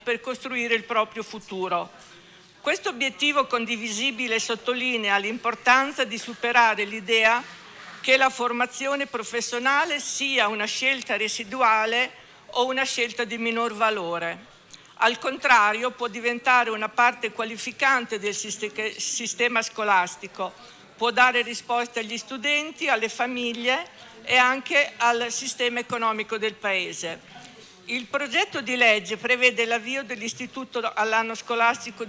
per costruire il proprio futuro. Questo obiettivo condivisibile sottolinea l'importanza di superare l'idea che la formazione professionale sia una scelta residuale o una scelta di minor valore. Al contrario, può diventare una parte qualificante del sistema scolastico, può dare risposte agli studenti, alle famiglie e anche al sistema economico del Paese. Il progetto di legge prevede l'avvio dell'istituto all'anno scolastico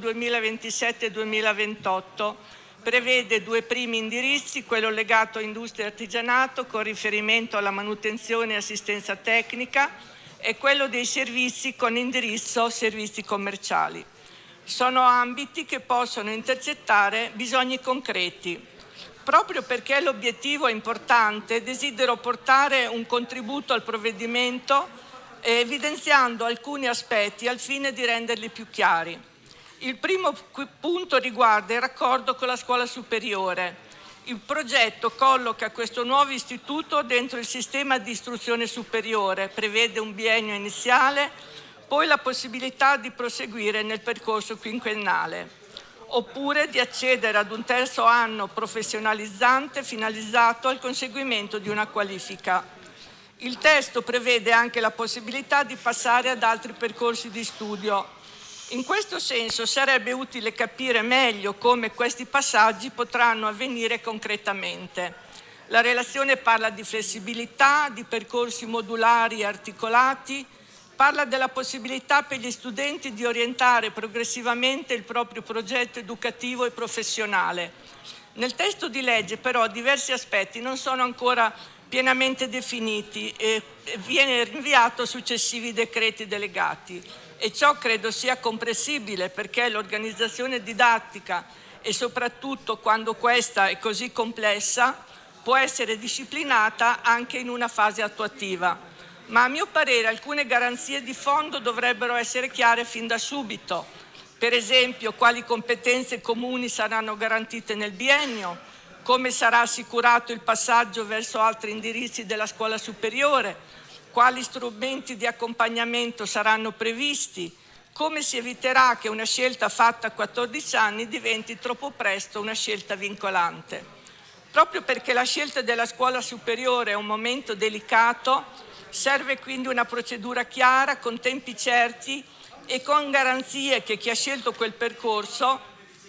2027-2028, prevede 2 primi indirizzi, quello legato a industria e artigianato con riferimento alla manutenzione e assistenza tecnica e quello dei servizi con indirizzo servizi commerciali. Sono ambiti che possono intercettare bisogni concreti. Proprio perché l'obiettivo è importante, desidero portare un contributo al provvedimento evidenziando alcuni aspetti al fine di renderli più chiari. Il primo punto riguarda il raccordo con la scuola superiore. Il progetto colloca questo nuovo istituto dentro il sistema di istruzione superiore, prevede un biennio iniziale, poi la possibilità di proseguire nel percorso quinquennale, oppure di accedere ad un terzo anno professionalizzante finalizzato al conseguimento di una qualifica. Il testo prevede anche la possibilità di passare ad altri percorsi di studio. In questo senso sarebbe utile capire meglio come questi passaggi potranno avvenire concretamente. La relazione parla di flessibilità, di percorsi modulari e articolati, parla della possibilità per gli studenti di orientare progressivamente il proprio progetto educativo e professionale. Nel testo di legge però diversi aspetti non sono ancora pienamente definiti e viene rinviato a successivi decreti delegati e ciò credo sia comprensibile perché l'organizzazione didattica e soprattutto quando questa è così complessa può essere disciplinata anche in una fase attuativa. Ma a mio parere alcune garanzie di fondo dovrebbero essere chiare fin da subito. Per esempio, quali competenze comuni saranno garantite nel biennio, come sarà assicurato il passaggio verso altri indirizzi della scuola superiore, quali strumenti di accompagnamento saranno previsti, come si eviterà che una scelta fatta a 14 anni diventi troppo presto una scelta vincolante. Proprio perché la scelta della scuola superiore è un momento delicato, serve quindi una procedura chiara, con tempi certi e con garanzie che chi ha scelto quel percorso.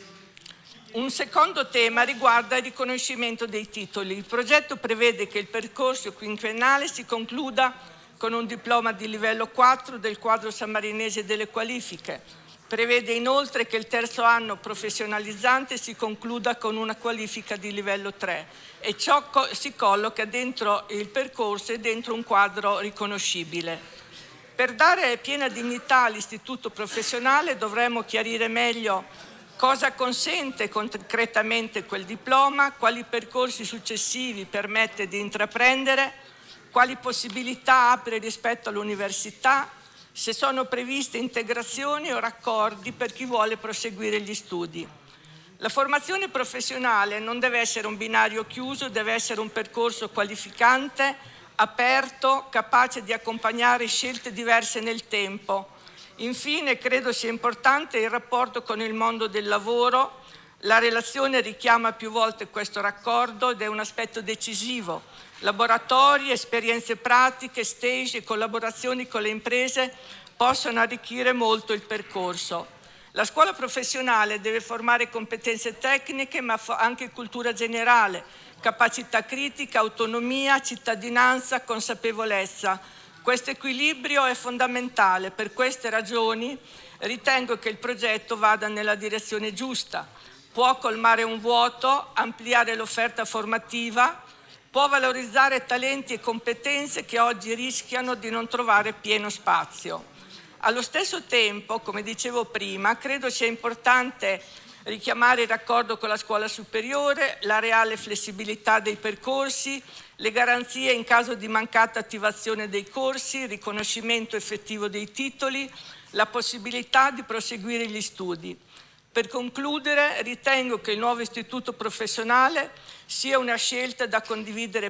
Un secondo tema riguarda il riconoscimento dei titoli. Il progetto prevede che il percorso quinquennale si concluda con un diploma di livello 4 del quadro sammarinese delle qualifiche. Prevede inoltre che il terzo anno professionalizzante si concluda con una qualifica di livello 3 e ciò si colloca dentro il percorso e dentro un quadro riconoscibile. Per dare piena dignità all'istituto professionale dovremmo chiarire meglio cosa consente concretamente quel diploma, quali percorsi successivi permette di intraprendere, quali possibilità apre rispetto all'università, se sono previste integrazioni o raccordi per chi vuole proseguire gli studi. La formazione professionale non deve essere un binario chiuso, deve essere un percorso qualificante, aperto, capace di accompagnare scelte diverse nel tempo. Infine, credo sia importante il rapporto con il mondo del lavoro. La relazione richiama più volte questo raccordo ed è un aspetto decisivo. Laboratori, esperienze pratiche, stage e collaborazioni con le imprese possono arricchire molto il percorso. La scuola professionale deve formare competenze tecniche, ma anche cultura generale, capacità critica, autonomia, cittadinanza, consapevolezza. Questo equilibrio è fondamentale. Per queste ragioni ritengo che il progetto vada nella direzione giusta. Può colmare un vuoto, ampliare l'offerta formativa, può valorizzare talenti e competenze che oggi rischiano di non trovare pieno spazio. Allo stesso tempo, come dicevo prima, credo sia importante richiamare il raccordo con la scuola superiore, la reale flessibilità dei percorsi, le garanzie in caso di mancata attivazione dei corsi, il riconoscimento effettivo dei titoli, la possibilità di proseguire gli studi. Per concludere, ritengo che il nuovo istituto professionale sia una scelta da condividere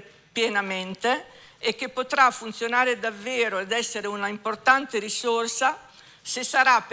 pienamente e che potrà funzionare davvero ed essere una importante risorsa Se sarà